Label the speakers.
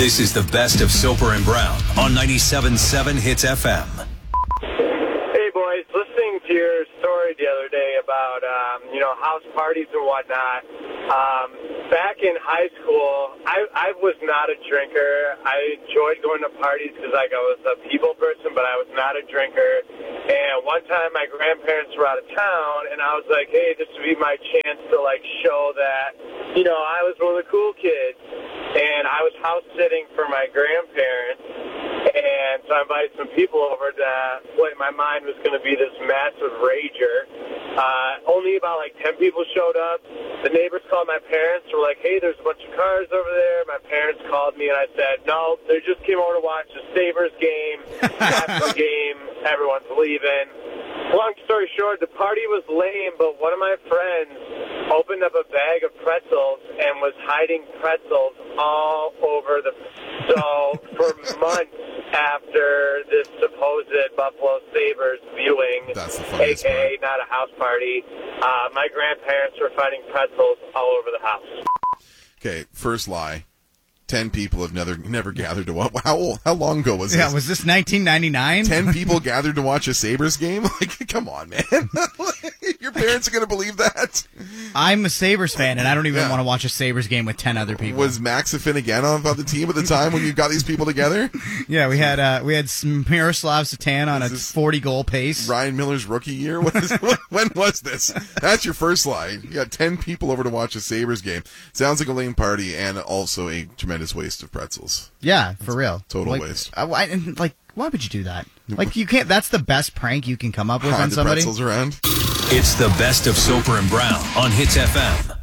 Speaker 1: This is the best of Soper and Brown on 97.7 Hits FM.
Speaker 2: Hey, boys. Listening to your story the other day about, house parties and whatnot. Back in high school, I was not a drinker. I enjoyed going to parties because I was a people person, but I was not a drinker. And one time my grandparents were out of town, and I was like, hey, this would be my chance to, show that, I was one of the cool kids. And I was house sitting for my grandparents, and so I invited some people over that what in my mind was going to be this massive rager. Only about 10 people showed up. The neighbors called my parents, were like, hey, there's a bunch of cars over there. My parents called me, and I said, no, they just came over to watch the Sabres game, national game, everyone's leaving. Long story short, the party was lame, but one of my friends opened up a bag of pretzels and was hiding pretzels all over So for months after this supposed Buffalo Sabres viewing, a.k.a. not a house party, my grandparents were finding pretzels all over the house.
Speaker 3: Okay, first lie. 10 people have never gathered to watch. How long ago was this?
Speaker 4: Yeah, was this 1999?
Speaker 3: 10 people gathered to watch a Sabres game? Come on, man. Your parents are going to believe that?
Speaker 4: I'm a Sabres fan, and I don't even want to watch a Sabres game with 10 other people.
Speaker 3: Was Max Afinogenov on the team at the time when you got these people together?
Speaker 4: Yeah, we had Miroslav Satan on a 40-goal pace.
Speaker 3: Ryan Miller's rookie year? When was this? That's your first lie. You got 10 people over to watch a Sabres game. Sounds like a lame party and also a tremendous waste of pretzels.
Speaker 4: Yeah, for real.
Speaker 3: Total waste.
Speaker 4: Why would you do that? You can't. That's the best prank you can come up with on somebody.
Speaker 3: Pretzels around.
Speaker 1: It's the best of Soper and Brown on Hits FM.